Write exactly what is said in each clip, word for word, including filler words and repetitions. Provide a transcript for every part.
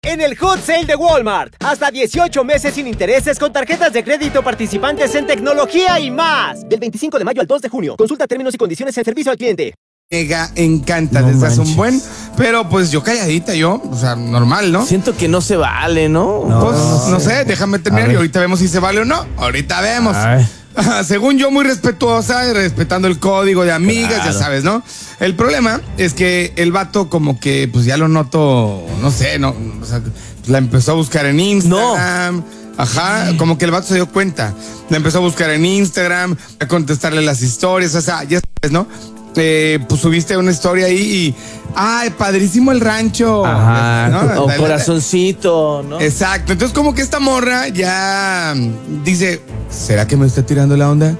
en el Hot Sale de Walmart. Hasta dieciocho meses sin intereses con tarjetas de crédito participantes en tecnología y más. Del veinticinco de mayo al dos de junio. Consulta términos y condiciones en servicio al cliente. Mega encanta No desde hace manches. un buen, pero pues yo calladita, yo, o sea, normal, ¿no? Siento que no se vale, ¿no? Pues no sé, déjame terminar y ahorita vemos si se vale o no. Ahorita vemos. Ay. Según yo, muy respetuosa y respetando el código de amigas, Claro. ya sabes, ¿no? El problema es que el vato como que, pues ya lo noto, no sé, no, o sea, la empezó a buscar en Instagram. Ajá, como que el vato se dio cuenta. La empezó a buscar en Instagram, a contestarle las historias, o sea, ya sabes, ¿no? Eh, pues subiste una historia ahí y, ay, padrísimo el rancho. Ajá. ¿no? O La- la- corazoncito, ¿no? Exacto, entonces como que esta morra ya dice, ¿será que me está tirando la onda?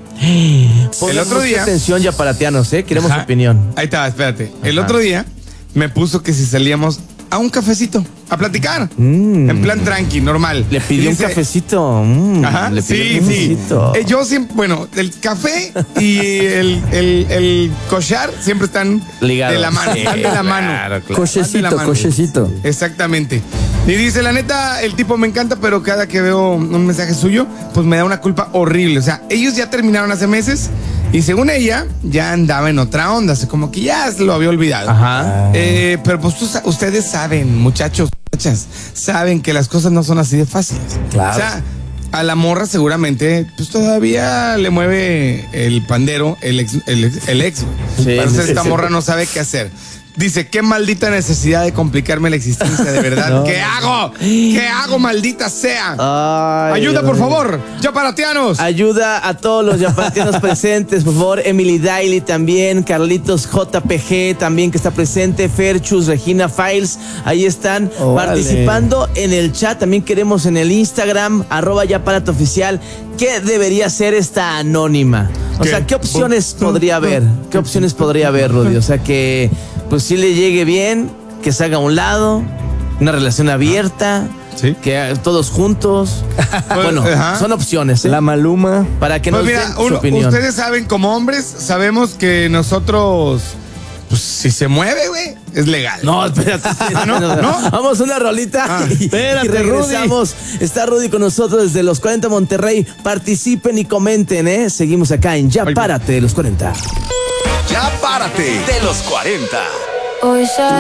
Ponle el otro mucha día- atención ya para Tianos, ¿eh? Queremos Ajá. su opinión. Ahí está, espérate. El Ajá. otro día me puso que si salíamos a un cafecito, a platicar. Mm. En plan tranqui, normal. Le pidió Y un dice- cafecito. mm, Ajá, le pidió sí, un sí. cafecito. Eh, yo siempre, bueno, el café y el, el, el cochar siempre están Ligados. de la mano. Sí, Están de la mano. claro, claro. Van de la Cochecito, mano. cochecito. Exactamente. Y dice, la neta, el tipo me encanta, pero cada que veo un mensaje suyo, pues me da una culpa horrible. O sea, ellos ya terminaron hace meses y según ella, ya andaba en otra onda. Así como que ya se lo había olvidado. Ajá. Eh, pero pues tú sa- ustedes saben, muchachos, muchachas, saben que las cosas no son así de fáciles. Claro. O sea, a la morra seguramente, pues todavía le mueve el pandero, el ex, el ex, el ex, güey. Sí, Entonces sí, esta sí. morra no sabe qué hacer. Dice, qué maldita necesidad de complicarme la existencia, de verdad. No. ¿Qué hago? ¿Qué hago, maldita sea? Ay, Ayuda, por Dios mío. favor. Ya para Tianos. Ayuda a todos los yapatianos presentes, por favor. Emily Daily también, Carlitos J P G también que está presente, Ferchus, Regina Files, ahí están Órale. participando en el chat. También queremos en el Instagram, arroba Yaparato Oficial, ¿qué debería ser esta anónima? O ¿Qué? sea, ¿qué opciones podría haber? ¿Qué opciones podría haber, Rudy? O sea, que pues sí le llegue bien, que se haga a un lado, una relación abierta. Sí. Que eh, todos juntos. Bueno, ajá. son opciones, ¿eh? La Maluma. Para que Pues nos mira, den su uno- opinión. ustedes saben, como hombres, sabemos que nosotros, pues si se mueve, güey, es legal. No, espérate. ¿no? ¿No? Vamos a una rolita Ah, y, espérate, y regresamos. Está Rudy con nosotros desde los cuarenta Monterrey. Participen y comenten, ¿eh? Seguimos acá en Ya Ay, Párate de los cuarenta. Ya párate de los cuarenta. Hoy sal-